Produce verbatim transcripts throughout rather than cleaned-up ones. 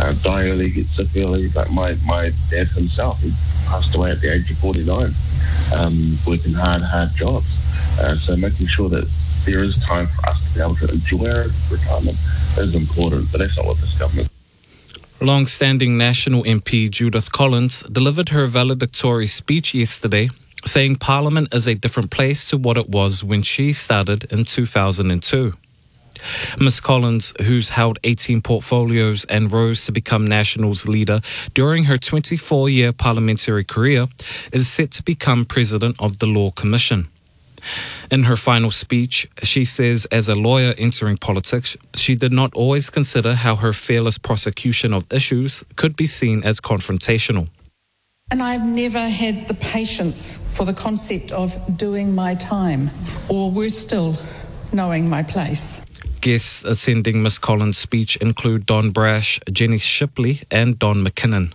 uh, die early, get sick early. Like my, my dad himself, he passed away at the age of forty-nine, um, working hard, hard jobs. Uh, so making sure that there is time for us to be able to enjoy our retirement is important, but that's not what this government. Long-standing National M P Judith Collins delivered her valedictory speech yesterday, saying Parliament is a different place to what it was when she started in two thousand two. Miss Collins, who's held eighteen portfolios and rose to become Nationals leader during her twenty-four-year parliamentary career, is set to become president of the Law Commission. In her final speech, she says as a lawyer entering politics, she did not always consider how her fearless prosecution of issues could be seen as confrontational. And I've never had the patience for the concept of doing my time, or worse still, knowing my place. Guests attending Miss Collins' speech include Don Brash, Jenny Shipley and Don McKinnon.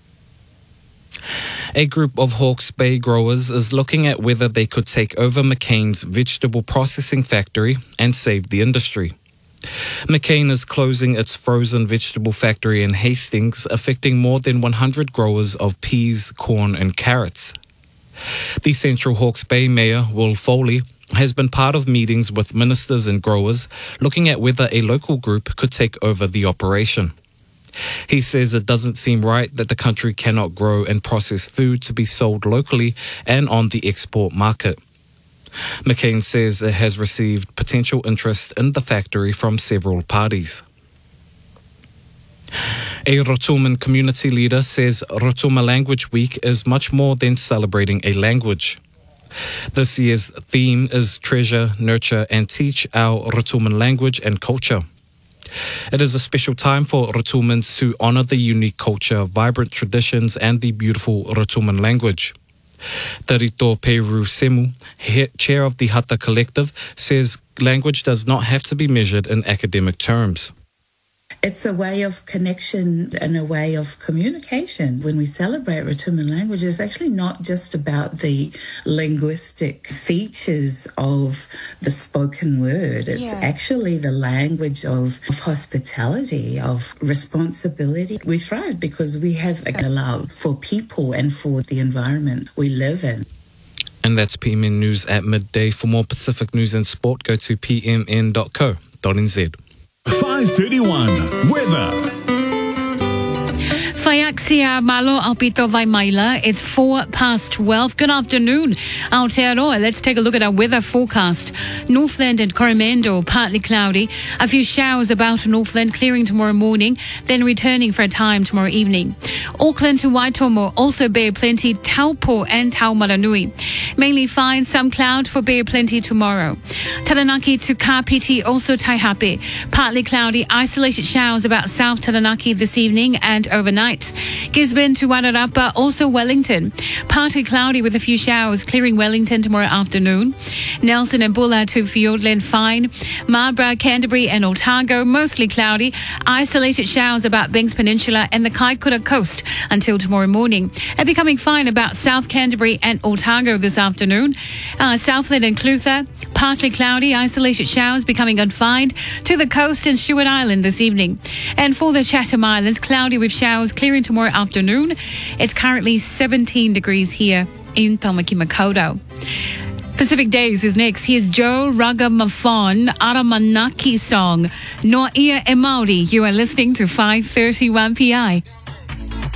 A group of Hawke's Bay growers is looking at whether they could take over McCain's vegetable processing factory and save the industry. McCain is closing its frozen vegetable factory in Hastings, affecting more than one hundred growers of peas, corn and carrots. The Central Hawke's Bay Mayor, Will Foley, has been part of meetings with ministers and growers looking at whether a local group could take over the operation. He says it doesn't seem right that the country cannot grow and process food to be sold locally and on the export market. McCain says it has received potential interest in the factory from several parties. A Rotuman community leader says Rotuma Language Week is much more than celebrating a language. This year's theme is Treasure, Nurture and Teach our Rotuman language and culture. It is a special time for Rotumans to honour the unique culture, vibrant traditions and the beautiful Rotuman language. Tarito Peru Semu, chair of the Hata Collective, says language does not have to be measured in academic terms. It's a way of connection and a way of communication. When we celebrate Rotuman language, it's actually not just about the linguistic features of the spoken word. It's yeah. actually the language of, of hospitality, of responsibility. We thrive because we have a love for people and for the environment we live in. And that's P M N News at midday. For more Pacific news and sport, go to p m n dot co dot n z. five thirty-one weather. Whaiaksia Malo Alpito Vaimaila. It's four past twelve. Good afternoon, Aotearoa. Let's take a look at our weather forecast. Northland and Coromandel, partly cloudy. A few showers about Northland, clearing tomorrow morning, then returning for a time tomorrow evening. Auckland to Waitomo, also Bay of Plenty, Taupo and Taumaranui. Mainly fine, some cloud for Bay of Plenty tomorrow. Taranaki to Kapiti, also Taihape. Partly cloudy, isolated showers about South Taranaki this evening and overnight. Gisborne to Wairarapa, also Wellington. Partly cloudy with a few showers, clearing Wellington tomorrow afternoon. Nelson and Bulla to Fiordland, fine. Marlborough, Canterbury and Otago, mostly cloudy. Isolated showers about Banks Peninsula and the Kaikoura coast until tomorrow morning. And becoming fine about South Canterbury and Otago this afternoon. Uh, Southland and Clutha, partly cloudy, isolated showers becoming unfined to the coast and Stewart Island this evening. And for the Chatham Islands, cloudy with showers clearing tomorrow afternoon. It's currently seventeen degrees here in Tamaki Makaurau. Pacific Days is next. Here's Joe Ragamafon Aramanaki song, No Ia e Maori. You are listening to five thirty-one P I.